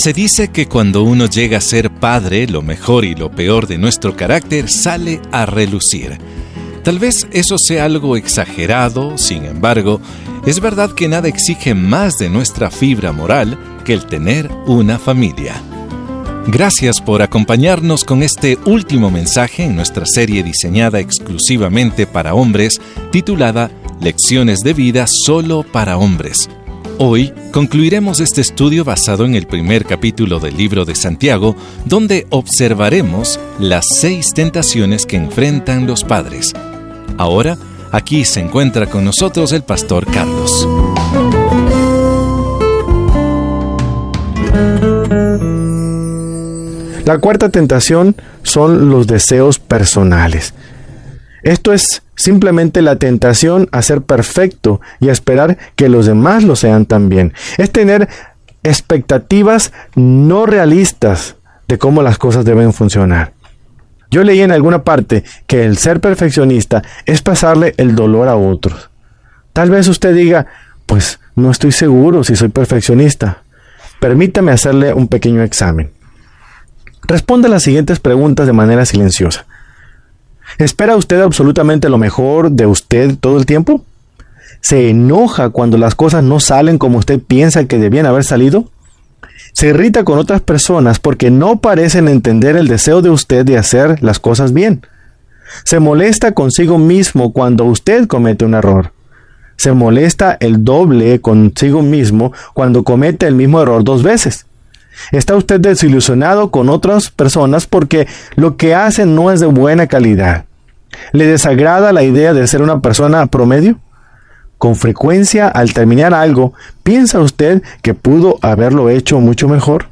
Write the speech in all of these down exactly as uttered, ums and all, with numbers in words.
Se dice que cuando uno llega a ser padre, lo mejor y lo peor de nuestro carácter sale a relucir. Tal vez eso sea algo exagerado, sin embargo, es verdad que nada exige más de nuestra fibra moral que el tener una familia. Gracias por acompañarnos con este último mensaje en nuestra serie diseñada exclusivamente para hombres, titulada Lecciones de vida solo para hombres. Hoy concluiremos este estudio basado en el primer capítulo del libro de Santiago, donde observaremos las seis tentaciones que enfrentan los padres. Ahora, aquí se encuentra con nosotros el pastor Carlos. La cuarta tentación son los deseos personales. Esto es simplemente la tentación a ser perfecto y a esperar que los demás lo sean también. Es tener expectativas no realistas de cómo las cosas deben funcionar. Yo leí en alguna parte que el ser perfeccionista es pasarle el dolor a otros. Tal vez usted diga, pues no estoy seguro si soy perfeccionista. Permítame hacerle un pequeño examen. Responda las siguientes preguntas de manera silenciosa. ¿Espera usted absolutamente lo mejor de usted todo el tiempo? ¿Se enoja cuando las cosas no salen como usted piensa que debían haber salido? ¿Se irrita con otras personas porque no parecen entender el deseo de usted de hacer las cosas bien? ¿Se molesta consigo mismo cuando usted comete un error? ¿Se molesta el doble consigo mismo cuando comete el mismo error dos veces? ¿Está usted desilusionado con otras personas porque lo que hacen no es de buena calidad? ¿Le desagrada la idea de ser una persona promedio? Con frecuencia, al terminar algo, ¿piensa usted que pudo haberlo hecho mucho mejor?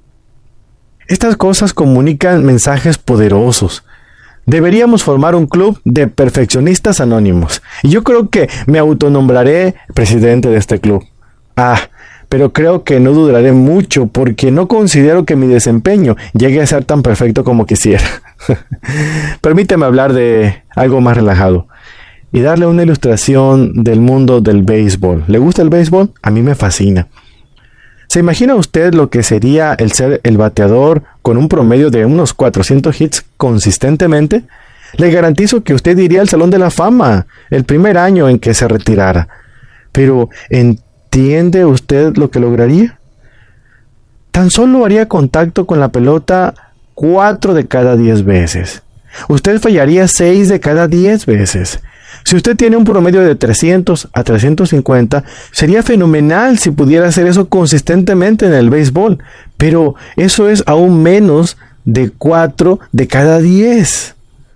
Estas cosas comunican mensajes poderosos. Deberíamos formar un club de perfeccionistas anónimos. Y yo creo que me autonombraré presidente de este club. Ah, pero creo que no duraré mucho porque no considero que mi desempeño llegue a ser tan perfecto como quisiera. Permíteme hablar de algo más relajado y darle una ilustración del mundo del béisbol. ¿Le gusta el béisbol? A mí me fascina. ¿Se imagina usted lo que sería el ser el bateador con un promedio de unos cuatrocientos hits consistentemente? Le garantizo que usted iría al Salón de la Fama el primer año en que se retirara. Pero en ¿entiende usted lo que lograría? Tan solo haría contacto con la pelota cuatro de cada diez veces. Usted fallaría seis de cada diez veces. Si usted tiene un promedio de trescientos a trescientos cincuenta, sería fenomenal si pudiera hacer eso consistentemente en el béisbol. Pero eso es aún menos de cuatro de cada diez.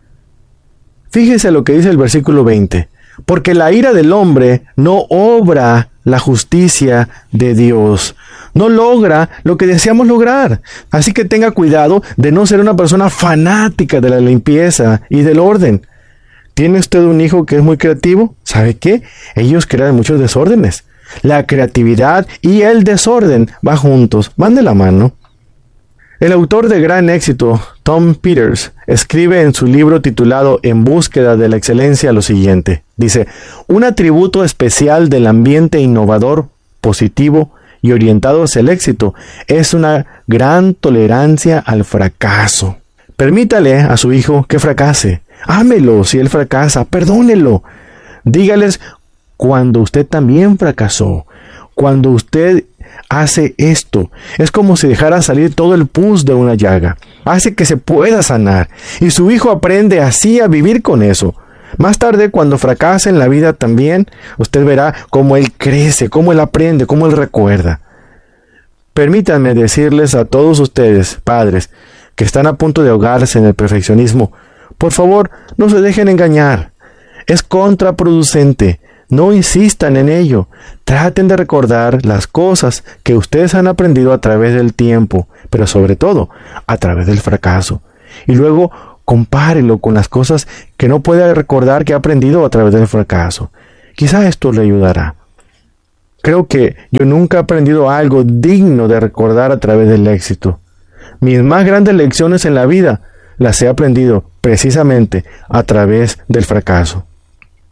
Fíjese lo que dice el versículo veinte. Porque la ira del hombre no obra la justicia de Dios. No logra lo que deseamos lograr. Así que tenga cuidado de no ser una persona fanática de la limpieza y del orden. ¿Tiene usted un hijo que es muy creativo? ¿Sabe qué? Ellos crean muchos desórdenes. La creatividad y el desorden van juntos, van de la mano. El autor de gran éxito, Tom Peters, escribe en su libro titulado En búsqueda de la excelencia lo siguiente. Dice, un atributo especial del ambiente innovador, positivo y orientado hacia el éxito es una gran tolerancia al fracaso. Permítale a su hijo que fracase. Ámelo si él fracasa, perdónelo. Dígales cuando usted también fracasó, cuando usted hace esto. Es como si dejara salir todo el pus de una llaga. Hace que se pueda sanar. Y su hijo aprende así a vivir con eso. Más tarde, cuando fracase en la vida también, usted verá cómo él crece, cómo él aprende, cómo él recuerda. Permítanme decirles a todos ustedes, padres, que están a punto de ahogarse en el perfeccionismo, por favor, no se dejen engañar. Es contraproducente. No insistan en ello. Traten de recordar las cosas que ustedes han aprendido a través del tiempo, pero sobre todo a través del fracaso. Y luego compárelo con las cosas que no puede recordar que ha aprendido a través del fracaso. Quizá esto le ayudará. Creo que yo nunca he aprendido algo digno de recordar a través del éxito. Mis más grandes lecciones en la vida las he aprendido precisamente a través del fracaso.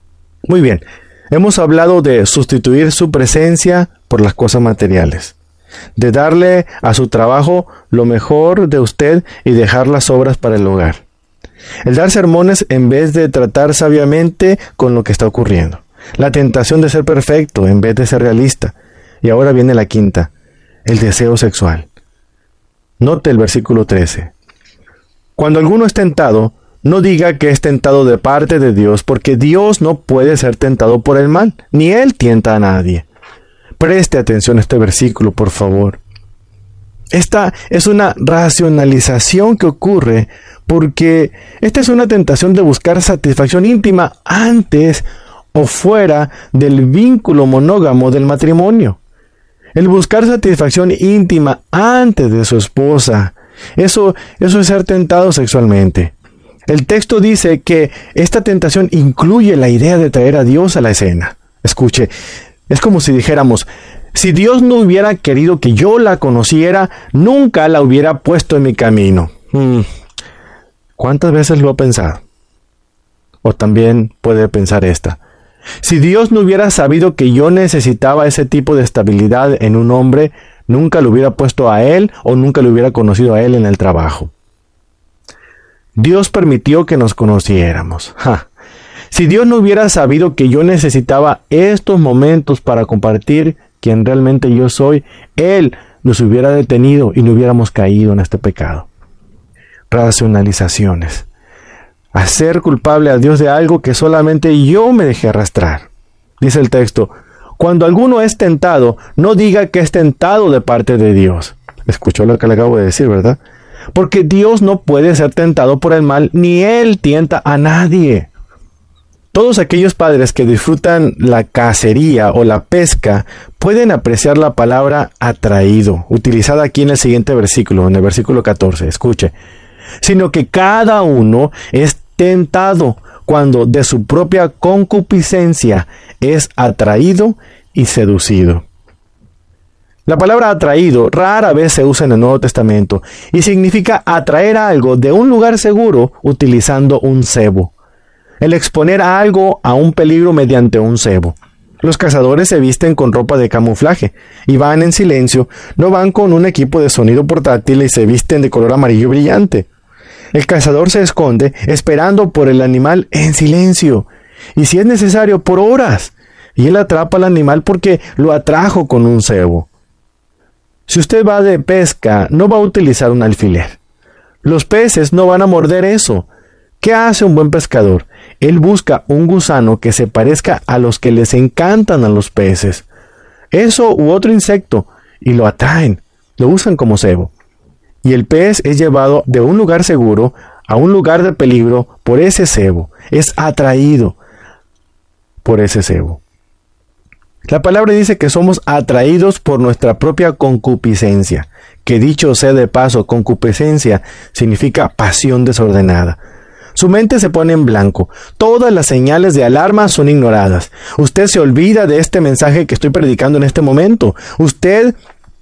Muy bien. Hemos hablado de sustituir su presencia por las cosas materiales. de darle a su trabajo lo mejor de usted y dejar las obras para el hogar. El dar sermones en vez de tratar sabiamente con lo que está ocurriendo. La tentación de ser perfecto en vez de ser realista. Y ahora viene la quinta, el deseo sexual. Note el versículo trece. Cuando alguno es tentado, no diga que es tentado de parte de Dios, porque Dios no puede ser tentado por el mal, ni Él tienta a nadie. Preste atención a este versículo, por favor. Esta es una racionalización que ocurre porque esta es una tentación de buscar satisfacción íntima antes o fuera del vínculo monógamo del matrimonio. El buscar satisfacción íntima antes de su esposa, eso, eso es ser tentado sexualmente. El texto dice que esta tentación incluye la idea de traer a Dios a la escena. Escuche, es como si dijéramos, si Dios no hubiera querido que yo la conociera, nunca la hubiera puesto en mi camino. Hmm. ¿Cuántas veces lo ha pensado? O también puede pensar esta. Si Dios no hubiera sabido que yo necesitaba ese tipo de estabilidad en un hombre, nunca lo hubiera puesto a él o nunca lo hubiera conocido a él en el trabajo. Dios permitió que nos conociéramos. Ja. Si Dios no hubiera sabido que yo necesitaba estos momentos para compartir quien realmente yo soy, Él nos hubiera detenido y no hubiéramos caído en este pecado. Racionalizaciones. Hacer culpable a Dios de algo que solamente yo me dejé arrastrar. Dice el texto, cuando alguno es tentado, no diga que es tentado de parte de Dios. Escuchó lo que le acabo de decir, ¿verdad? Porque Dios no puede ser tentado por el mal, ni Él tienta a nadie. Todos aquellos padres que disfrutan la cacería o la pesca pueden apreciar la palabra atraído, utilizada aquí en el siguiente versículo, en el versículo catorce. Escuche. Sino que cada uno es tentado cuando de su propia concupiscencia es atraído y seducido. La palabra atraído rara vez se usa en el Nuevo Testamento y significa atraer algo de un lugar seguro utilizando un cebo. El exponer a algo a un peligro mediante un cebo. Los cazadores se visten con ropa de camuflaje y van en silencio, no van con un equipo de sonido portátil y se visten de color amarillo brillante. El cazador se esconde esperando por el animal en silencio y si es necesario por horas, y él atrapa al animal porque lo atrajo con un cebo. Si usted va de pesca, no va a utilizar un alfiler. Los peces no van a morder eso. ¿Qué hace un buen pescador? Él busca un gusano que se parezca a los que les encantan a los peces. Eso u otro insecto, y lo atraen, lo usan como cebo. Y el pez es llevado de un lugar seguro a un lugar de peligro por ese cebo. Es atraído por ese cebo. La palabra dice que somos atraídos por nuestra propia concupiscencia, que dicho sea de paso, concupiscencia significa pasión desordenada. Su mente se pone en blanco. Todas las señales de alarma son ignoradas. Usted se olvida de este mensaje que estoy predicando en este momento. Usted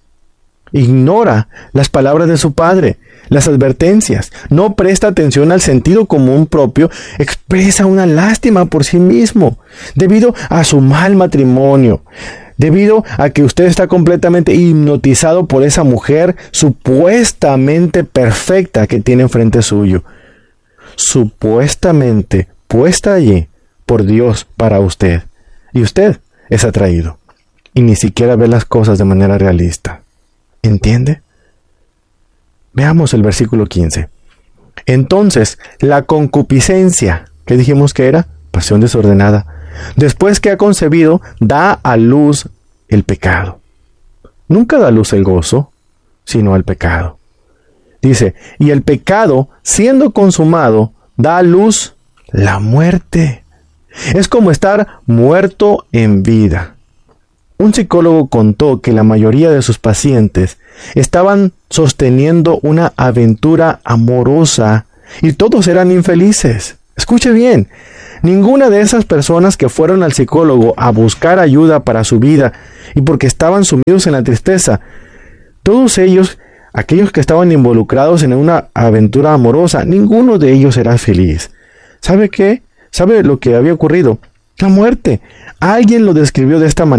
ignora las palabras de su padre, las advertencias. No presta atención al sentido común propio. Expresa una lástima por sí mismo, debido a su mal matrimonio. Debido a que usted está completamente hipnotizado por esa mujer supuestamente perfecta que tiene enfrente suyo. Supuestamente puesta allí por Dios para usted. Y usted es atraído. Y ni siquiera ve las cosas de manera realista. ¿Entiende? Veamos el versículo quince. Entonces, la concupiscencia, ¿qué dijimos que era? Pasión desordenada. Después que ha concebido, da a luz el pecado. Nunca da a luz el gozo, sino al pecado. Dice, y el pecado, siendo consumado, da a luz la muerte. Es como estar muerto en vida. Un psicólogo contó que la mayoría de sus pacientes estaban sosteniendo una aventura amorosa y todos eran infelices. Escuche bien, ninguna de esas personas que fueron al psicólogo a buscar ayuda para su vida y porque estaban sumidos en la tristeza, todos ellos, aquellos que estaban involucrados en una aventura amorosa, ninguno de ellos era feliz. ¿Sabe qué? ¿Sabe lo que había ocurrido? La muerte. Alguien lo describió de esta manera.